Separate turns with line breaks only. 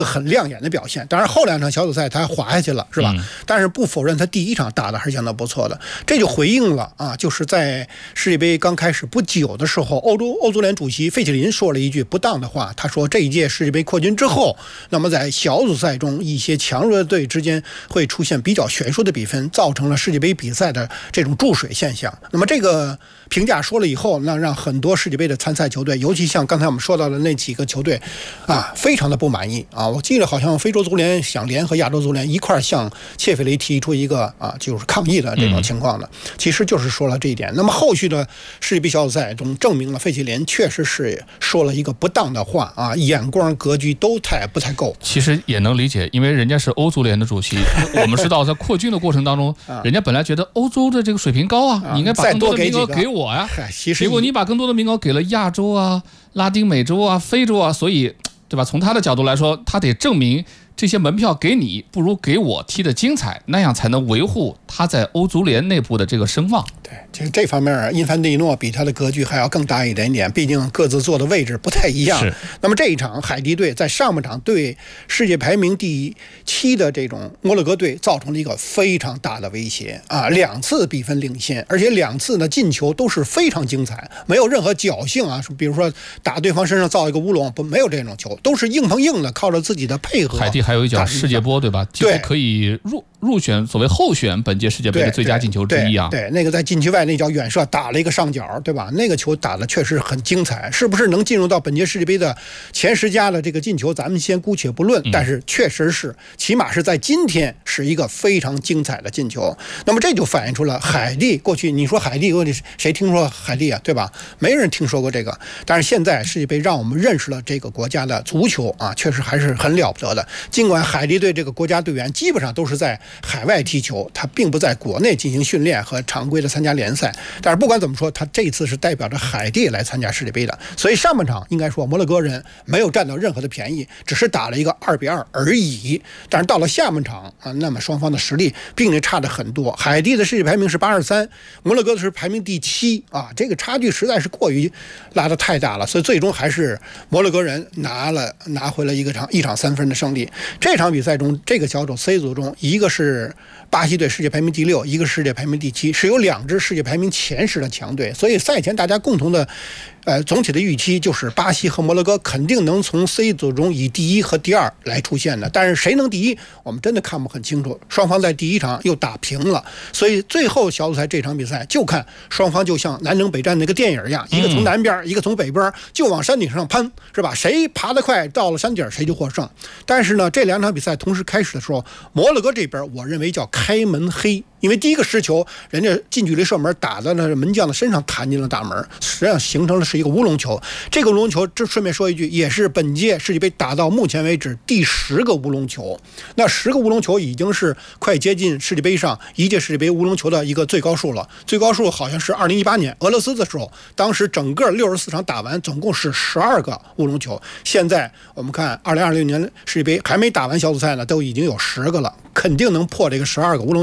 很亮眼的表现。当然后2场小组赛他滑下去了，是吧？但是不否认他第1场打的还是相当不错的。这就回应了啊，就是在世界杯刚开始不久的时候，欧足联主席费切林说了一句不当的话，他说这一届世界杯扩军之后，那么在小组赛中一些强弱队之间会出现比较悬殊的比分，造成了世界杯比赛的这种注水现象。那么这个评价说了以后，那让很多世界杯的参赛球队，尤其像刚才我们说到的那几个球队啊，非常的不满意啊。我记得好像非洲足联想联合亚洲足联一块向切菲雷提出一个就是抗议的这种情况的，其实就是说了这一点。那么后续的世界杯小组赛中证明了费切林确实是说了一个不当的话啊，眼光格局都不太够。
其实也能理解，因为人家是欧足联的主席，我们知道在扩军的过程当中，人家本来觉得欧洲的这个水平高啊，你应该把更多的名额给我呀，结果你把更多的名额给了亚洲啊、拉丁美洲啊、非洲啊，所以对吧？从他的角度来说，他得证明这些门票给你不如给我踢得精彩，那样才能维护他在欧足联内部的这个声望。
对，其实这方面因凡蒂诺比他的格局还要更大一点点，毕竟各自坐的位置不太一样。那么这一场海地队在上半场对世界排名第7的这种摩洛哥队造成了一个非常大的威胁啊，2次比分领先，而且2次呢进球都是非常精彩，没有任何侥幸啊，比如说打对方身上造一个乌龙，没有这种球，都是硬碰硬的，靠着自己的配合。
海地还有一脚世界波，对吧？几乎可以入选所谓候选本届世界杯的最佳进球之一啊。
对，那个在禁区外那脚远射打了一个上角，对吧？那个球打的确实很精彩，是不是能进入到本届世界杯的前10佳的这个进球，咱们先姑且不论，但是确实是，起码是在今天是一个非常精彩的进球。那么这就反映出了海地过去，你说海地，谁听说海地啊，对吧？没人听说过这个，但是现在世界杯让我们认识了这个国家的足球啊，确实还是很了不得的。尽管海地队这个国家队员基本上都是在海外踢球，他并不在国内进行训练和常规的参加联赛，但是不管怎么说，他这次是代表着海地来参加世界杯的。所以上半场应该说摩洛哥人没有占到任何的便宜，只是打了一个2-2而已。但是到了下半场啊，那么双方的实力并且差得很多。海地的世界排名是83，摩洛哥的是排名第7啊，这个差距实在是过于拉得太大了，所以最终还是摩洛哥人拿回了一场3分的胜利。这场比赛中，这个小组 C 组中，一个是巴西队世界排名第6，一个世界排名第7，是有2支世界排名前10的强队，所以赛前大家共同的总体的预期就是巴西和摩洛哥肯定能从 C 组中以第1和第2来出现的，但是谁能第1我们真的看不很清楚。双方在第1场又打平了，所以最后小组赛这场比赛就看双方就像南征北战那个电影一样，一个从南边一个从北边，就往山顶上攀，是吧？谁爬得快到了山顶谁就获胜。但是呢，这2场比赛同时开始的时候，摩洛哥这边我认为叫开门黑，因为第一个失球人家近距离射门打在了门将的身上，弹进了大门，实际上形成了是一个乌龙球。这个乌龙球，这顺便说一句，也是本届世界杯打到目前为止第10个乌龙球。那10个乌龙球已经是快接近世界杯上一届世界杯乌龙球的一个最高数了。最高数好像是2018年俄罗斯的时候，当时整个64场打完，总共是12个乌龙球。现在我们看2026年世界杯还没打完小组赛呢，都已经有10个了，肯定能破这个12个乌龙球。